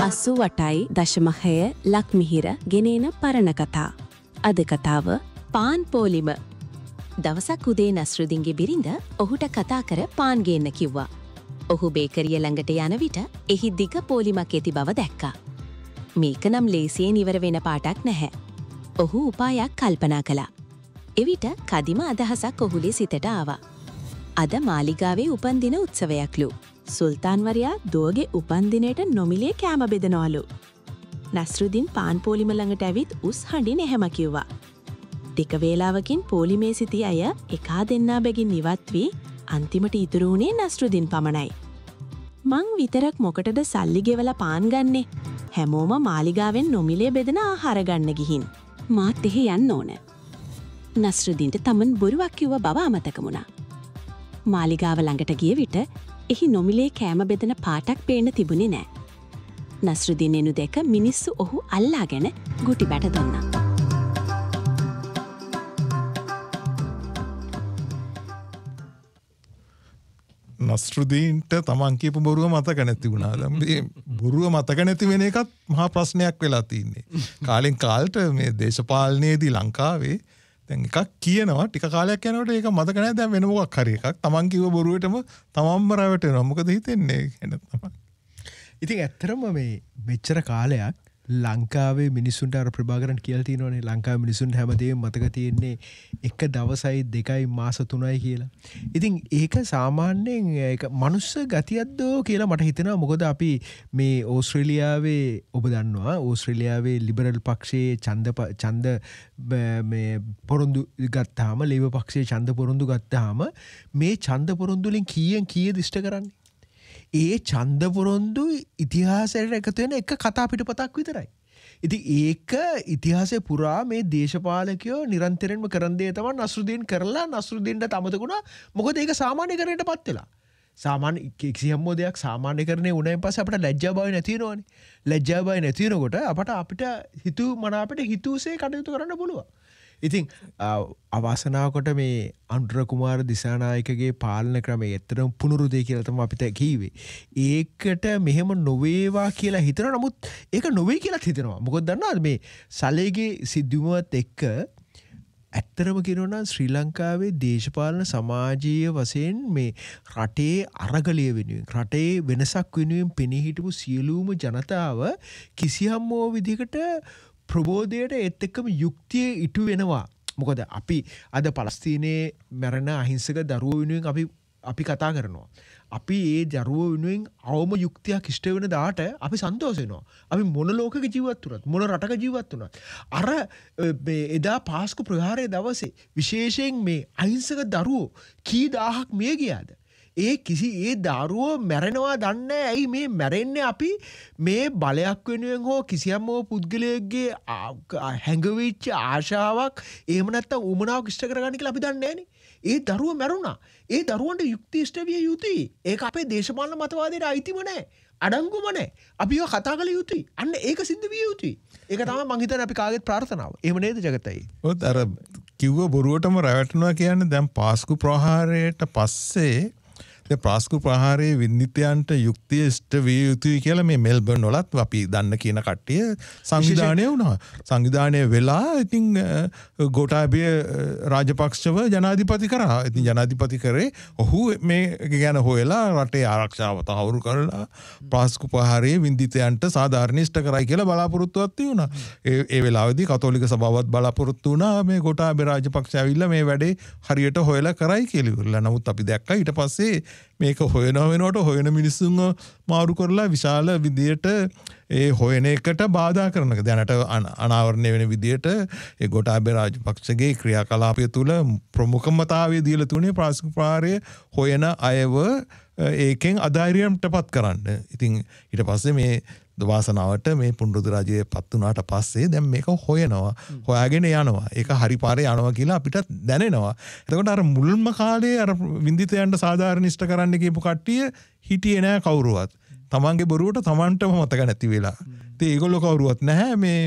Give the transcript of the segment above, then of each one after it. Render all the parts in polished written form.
88.6 ලක්මිහිර ගෙනේන පරණ කතා. අද කතාව පාන් පෝලිම. දවසක් උදේ නස්රුදින්ගේ බිරිඳ ඔහුට කතා කර පාන් ගේන්න කිව්වා. ඔහු බේකරිය ළඟට යන විට එහි දිග පෝලිමක් ඇති බව දැක්කා. මේක නම් ලේසියෙන් ඉවර වෙන පාටක් නැහැ. ඔහු උපායක් කල්පනා කළා. එවිට කදිම අදහසක් ඔහුගේ සිතට ආවා. අද මාලිගාවේ උපන්දින උත්සවයක්ලු. සුල්තාන්වරයා දුවගේ උපන්දිනයට නොමිලේ කෑම බෙදනවලු. නස්රුදින් පාන් පෝලිම ළඟට ඇවිත් උස් හඬින් එහෙම කිව්වා. ටික වේලාවකින් පෝලිමේ සිටි අය එකා දෙන්නා බැගින් ඉවත් වී අන්තිමට ඉතුරු වුණේ නස්රුදින් පමණයි. මං විතරක් මොකටද සල්ලි ගෙවලා පාන් ගන්නෙ? හැමෝම මාලිගාවෙන් නොමිලේ බෙදන ආහාර ගන්න ගිහින්. මාත් එහෙ යන්න ඕන. නස්රුදින්ට තමන් බොරුවක් කිව්ව බව අමතක වුණා. මාලිගාව ළඟට ගිය විට එහි නොමිලේ කෑම බෙදන පාටක් පේන්න තිබුණේ නෑ. නස්රුදින් එනු දැක මිනිස්සු ඔහු අල්ලාගෙන ගුටි බැට දුන්නා. නස්රුදීන්ට තමන් කියපු බොරුව මතක නැති වුණා. මේ බොරුව මතක නැති වෙන එකත් මහා ප්‍රශ්නයක් වෙලා තින්නේ. කාලෙන් කාලට මේ දේශපාලනයේදී ලංකාවේ දැන් එකක් කියනවා ටික කාලයක් යනකොට ඒක මතක නැහැ. දැන් වෙන මොකක් හරි එකක් තමන් කිව්ව බොරුවෙටම තමන්ම රැවටෙනවා. මොකද හිතෙන්නේ එන තමයි. ඉතින් ඇත්තටම මේ මෙච්චර කාලයක් ලංකාවේ මිනිස්සුන්ට අර ප්‍රභාකරන් කියලා තියෙනවනේ ලංකාවේ මිනිස්සුන්ට හැමදේම මතක තියෙන්නේ එක දවසයි දෙකයි මාස 3යි කියලා. ඉතින් ඒක සාමාන්‍යයෙන් ඒක මනුස්ස ගතියක්ද කියලා මට හිතෙනවා. මොකද අපි මේ ඕස්ට්‍රේලියාවේ ඔබ දන්නවා ඕස්ට්‍රේලියාවේ ලිබරල් පක්ෂයේ ඡන්ද මේ පොරොන්දු ගත්තාම ලේබර් පක්ෂයේ ඡන්ද පොරොන්දු ගත්තාම මේ ඡන්ද පොරොන්දු වලින් කීයෙන් කීයද ඉෂ්ට කරන්නේ? ඒ ඡන්ද පොරොන්දු ඉතිහාසයට එකතු වෙන එක කතා පිටපතක් විතරයි. ඉතින් ඒක ඉතිහාසය පුරා මේ දේශපාලකයෝ නිරන්තරයෙන්ම කරන දේ තමයි නස්රුදීන් කරලා නස්රුදීන්ට අමතකුණා. මොකද ඒක සාමාන්‍යකරණයටපත් වෙලා. සාමාන්‍ය කිසියම් දෙයක් සාමාන්‍යකරණය වුණායින් පස්සේ අපිට ලැජ්ජා බව නැති වෙනවනේ. ලැජ්ජා බව නැති වෙනකොට අපිට හිතු මනාපට හිතුසේ කටයුතු කරන්න පුළුවන්. ඉතින් අවාසනාවකට මේ අනුර කුමාර දිසානායකගේ පාලන ක්‍රමය ඇත්තටම පුනරුදේ කියලා තමයි අපිට කීවේ. ඒකට මෙහෙම නොවේවා කියලා හිතනවා. නමුත් ඒක නොවේ කියලා හිතනවා. මොකද දන්නවද මේ සලේගේ සිද්ධියත් එක්ක ඇත්තටම කියනවා නම් ශ්‍රී ලංකාවේ දේශපාලන සමාජීය වශයෙන් මේ රටේ අරගලිය වෙනුවෙන් රටේ වෙනසක් වෙනුවෙන් පෙනී හිටපු සියලුම ජනතාව කිසියම් විදිහකට ප්‍රබෝධයට ඒත් එක්කම යුක්තිය ඉටු වෙනවා. මොකද අපි අද පලස්තීනයේ මැරෙන අහිංසක දරුවෝ වෙනුවෙන් අපි කතා කරනවා. අපි ඒ දරුවෝ වෙනුවෙන් අවම යුක්තියක් ඉෂ්ට වෙන දාට අපි සන්තෝෂ වෙනවා. අපි මොන ලෝකක ජීවත් වුණත් මොන රටක ජීවත් වුණත් අර එදා පාස්කු ප්‍රහාරයේ දවසේ විශේෂයෙන් මේ අහිංසක දරුවෝ කී දහහක් මිය ගියාද? ඒ දරුවෝ මැරෙනවා දන්නේ ඇයි මේ මැරෙන්නේ අපි මේ බලයක් වෙනුවෙන් හෝ කිසියම් හෝ පුද්ගලයෙක්ගේ හැඟවිච්ච ආශාවක් එහෙම නැත්නම් උමනාවක් ඉෂ්ට කරගන්න කියලා අපි දන්නේ නැහනේ. ඒ දරුවෝ මැරුණා. ඒ දරුවන්ට යුක්ති ඉෂ්ට විය යුතුයි. ඒක අපේ දේශපාලන මතවාදයට අයිතිම නැහැ. අඩංගුම නැහැ. අපි ඒක කතා කළ යුතුයි. අන්න ඒක සිද්ධ විය යුතුයි. ඒක තමයි මං හිතන්නේ අපි කාගෙත් ප්‍රාර්ථනාව. එහෙම නේද ජගතයි? ඔත් අර කිව්ව බොරුවටම රැවටෙනවා කියන්නේ දැන් පාස්කු ප්‍රහාරයට පස්සේ පාස්කු ප්‍රහාරයේ වින්දිතයන්ට යුක්තිය ඉෂ්ට විය යුතුයි කියලා මේ මෙල්බර්න් වලත් අපි දන්න කියන කට්ටිය සංවිධානය වුණා. සංවිධානය වෙලා ඉතින් ගෝඨාභය රාජපක්ෂව ජනාධිපති කරා. ඉතින් ජනාධිපති කරේ ඔහු මේ ගැන හොයලා රටේ ආරක්ෂාව තහවුරු කරලා පාස්කු ප්‍රහාරයේ වින්දිතයන්ට සාධාරණ ඉෂ්ට කරයි කියලා බලාපොරොත්තුවක් තියුණා. ඒ වෙලාවේදී කතෝලික සභාවත් බලාපොරොත්තු වුණා මේ ගෝඨාභය රාජපක්ෂ ඇවිල්ලා මේ වැඩේ හරියට හොයලා කරයි කියලා ඉවරලා. නමුත් අපි දැක්කා ඊට පස්සේ මේක හොයනවා වෙනකොට හොයන මිනිස්සුන්ව මාරු කරලා විශාල විදියට ඒ හොයන එකට බාධා කරනක දැනට අනාවරණය වෙන විදියට ඒ ගෝඨාභය රාජපක්ෂගේ ක්‍රියාකලාපය තුළ ප්‍රමුඛමතාවය දීලා තුනේ පාස්කු ප්‍රහාරය හොයන අයව ඒකෙන් අධෛර්යයටපත් කරන්න. ඉතින් ඊට පස්සේ මේ වාසනාවට මේ පුනරුද රජය පත් වුණාට පස්සේ දැන් මේක හොයනවා. හොයාගෙන යනවා. ඒක හරි පාරේ යනවා කියලා අපිට දැනෙනවා. එතකොට අර මුල්ම කාලේ අර වින්දිතයන්ට සාධාරණ ඉෂ්ට කරන්න කියපු කට්ටිය හිටියේ නෑ කවුරුවත්. තමන්ගේ බොරුවට තමන්ටම මතක නැති වෙලා. ඉතින් ඒගොල්ලෝ කවුරුවත් නැහැ මේ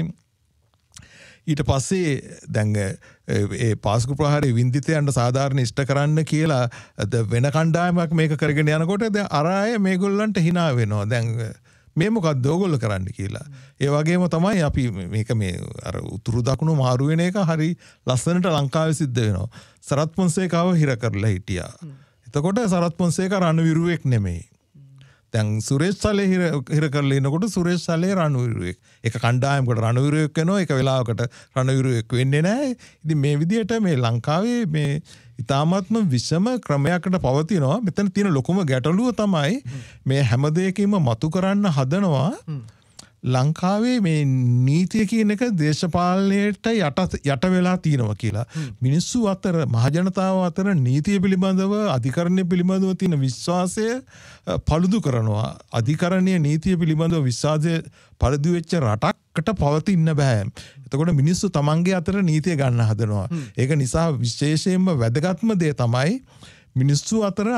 ඊට පස්සේ දැන් ඒ පාස්කු ප්‍රහාරයේ වින්දිතයන්ට සාධාරණ ඉෂ්ට කරන්න කියලා වෙන කණ්ඩායමක් මේක කරගෙන යනකොට දැන් අර අය මේගොල්ලන්ට hina වෙනවා. දැන් මේ මොකක්ද ඕගොල්ලෝ කරන්න කියලා. ඒ වගේම තමයි අපි මේක මේ අර උතුරු දකුණු මාරු වෙන එක හරි ලස්සනට ලංකාවේ සිද්ධ වෙනවා. සරත් පොන්සේකාව හිර කරලා හිටියා. එතකොට සරත් පොන්සේකා රණවිරුවෙක් නෙමෙයි. දැන් සුරේෂ් සලේ හිර කරලා ඉනකොට සුරේෂ් සලේ රණවිරුවෙක්. එක කණ්ඩායමකට රණවිරුවෙක් වෙනවා, එක වෙලාවකට රණවිරුවෙක් වෙන්නේ නැහැ. ඉතින් මේ විදිහට මේ ලංකාවේ මේ ඉතාමත්ම විෂම ක්‍රමයකට පවතිනවා. මෙතන තියෙන ලොකුම ගැටලුව තමයි මේ හැම දෙයකින්ම මතු කරන්න හදනවා ලංකාවේ මේ නීතිය කියන එක දේශපාලනයට යට වෙලා තියෙනවා කියලා. මිනිස්සු අතර මහජනතාව අතර නීතිය පිළිබඳව අධිකරණය පිළිබඳව තියෙන විශ්වාසය පළුදු කරනවා. අධිකරණීය නීතිය පිළිබඳව විශ්වාසය පළුදු වෙච්ච රටකට පවතින්න බෑ. එතකොට මිනිස්සු තමන්ගේ අතර නීතිය ගන්න හදනවා. ඒක නිසා විශේෂයෙන්ම වැදගත්ම දේ තමයි මිනිස්සු අතර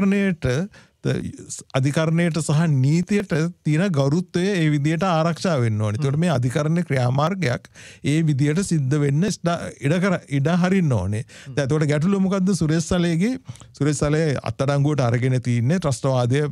අධිකරණයට සහ නීතියට තියෙන ගෞරවය ඒ විදිහට ආරක්ෂා වෙන්න ඕනේ. ඒකට මේ අධිකරණ ක්‍රියාමාර්ගයක් ඒ විදිහට සිද්ධ වෙන්න ඉඩ හරින්න ඕනේ. දැන් ඒකට ගැටලුව මොකද්ද? සුරේෂ් සලේ අත්අඩංගුවට අරගෙන තින්නේ ත්‍රස්තවාදය